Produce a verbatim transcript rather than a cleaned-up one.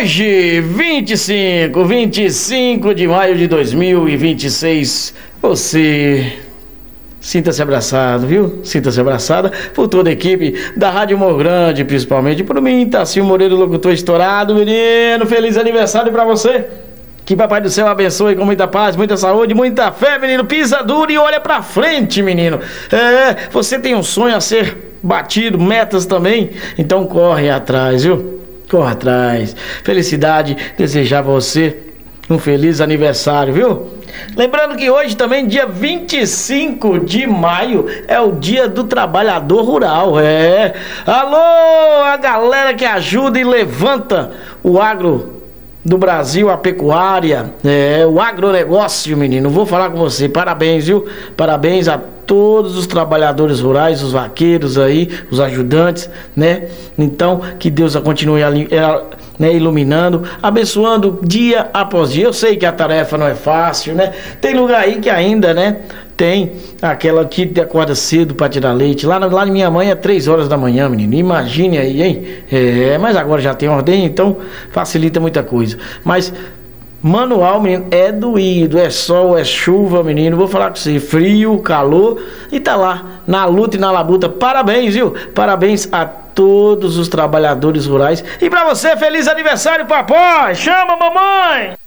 Hoje, vinte e cinco, vinte e cinco de maio de dois mil e vinte e seis, você sinta-se abraçado, viu? Sinta-se abraçada por toda a equipe da Rádio Morro Grande, principalmente por mim, Tassinho Moreira, locutor estourado. Menino, feliz aniversário pra você. Que Papai do Céu abençoe com muita paz, muita saúde, muita fé, menino. Pisa duro e olha pra frente, menino. É, você tem um sonho a ser batido, metas também, então corre atrás, viu? Corre atrás. Felicidade, desejar a você um feliz aniversário, viu? Lembrando que hoje também, dia vinte e cinco de maio, é o dia do trabalhador rural. É. Alô, a galera que ajuda e levanta o agro do Brasil, a pecuária, é, o agronegócio, menino. Vou falar com você. Parabéns, viu? Parabéns a todos os trabalhadores rurais, os vaqueiros aí, os ajudantes, né? Então, que Deus a continue ali, né, iluminando, abençoando dia após dia. Eu sei que a tarefa não é fácil, né? Tem lugar aí que ainda, né, tem aquela que acorda cedo para tirar leite. Lá, lá na minha mãe é três horas da manhã, menino. Imagine aí, hein? É, mas agora já tem ordem, então facilita muita coisa. Mas manual, menino, é doído, é sol, é chuva, menino. Vou falar com você, frio, calor, e tá lá, na luta e na labuta. Parabéns, viu? Parabéns a todos os trabalhadores rurais. E pra você, feliz aniversário, papai! Chama, mamãe!